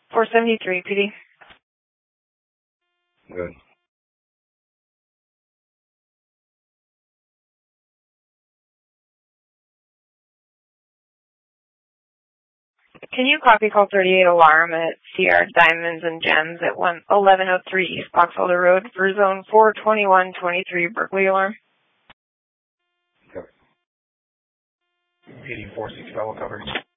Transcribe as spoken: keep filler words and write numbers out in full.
four seventy-three, P D. Good. Can you copy call thirty-eight alarm at C R Diamonds and Gems at eleven oh three East Boxholder Road for zone four twenty-one twenty-three Berkeley alarm? Cover. eighty-four six fellow coverage.